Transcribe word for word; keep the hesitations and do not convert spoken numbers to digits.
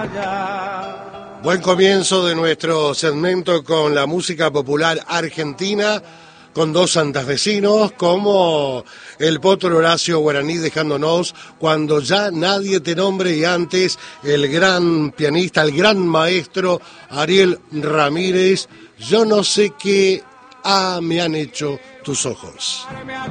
Buen comienzo de nuestro segmento con la música popular argentina, con dos santafesinos como el Potro Horacio Guaraní dejándonos Cuando ya nadie te nombre, y antes el gran pianista, el gran maestro Ariel Ramírez, Yo no sé qué ah, me han hecho tus ojos.